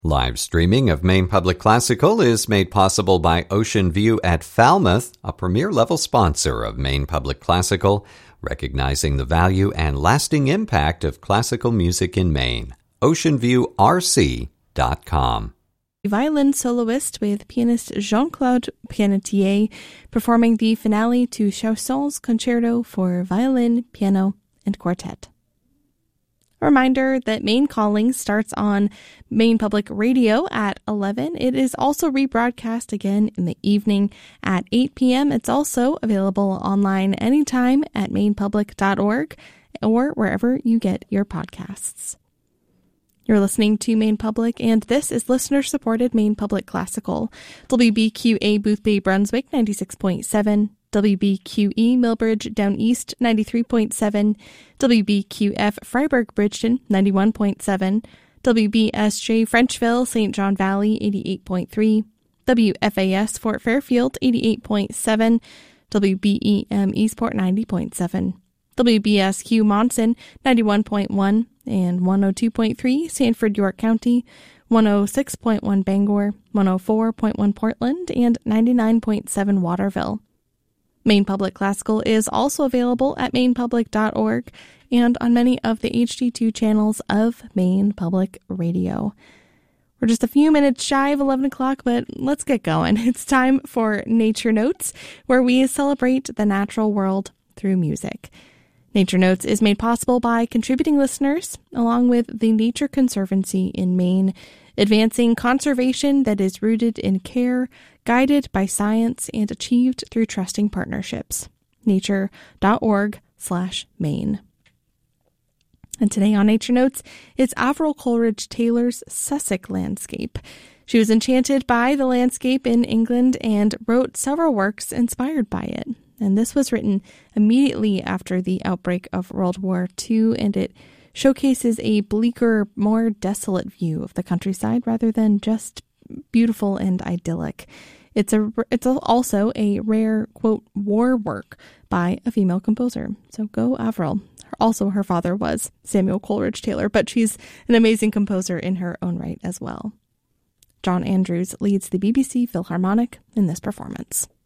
Live streaming of Maine Public Classical is made possible by Ocean View at Falmouth, a premier-level sponsor of Maine Public Classical, recognizing the value and lasting impact of classical music in Maine. OceanViewRC.com. Violin soloist with pianist Jean-Claude Pianetier performing the finale to Chausson's Concerto for Violin, Piano, and Quartet. A reminder that Maine Calling starts on Maine Public Radio at 11. It is also rebroadcast again in the evening at 8 p.m. It's also available online anytime at mainepublic.org or wherever you get your podcasts. You're listening to Maine Public, and this is listener-supported Maine Public Classical. WBQA Boothby Brunswick 96.7, WBQE Millbridge Down East 93.7, WBQF Freiburg Bridgeton 91.7, WBSJ Frenchville St. John Valley 88.3, WFAS Fort Fairfield 88.7, WBEM Eastport 90.7, WBSQ Monson 91.1 and 102.3 Sanford York County, 106.1 Bangor, 104.1 Portland, and 99.7 Waterville. Maine Public Classical is also available at mainepublic.org and on many of the HD2 channels of Maine Public Radio. We're just a few minutes shy of 11 o'clock, but let's get going. It's time for Nature Notes, where we celebrate the natural world through music. Nature Notes is made possible by contributing listeners, along with the Nature Conservancy in Maine, advancing conservation that is rooted in care, guided by science, and achieved through trusting partnerships. nature.org/Maine. And today on Nature Notes, it's Avril Coleridge Taylor's Sussex landscape. She was enchanted by the landscape in England and wrote several works inspired by it. And this was written immediately after the outbreak of World War II, and it showcases a bleaker, more desolate view of the countryside rather than just beautiful and idyllic. It's also a rare, quote, war work by a female composer. So go Avril. Also, her father was Samuel Coleridge Taylor, but she's an amazing composer in her own right as well. John Andrews leads the BBC Philharmonic in this performance.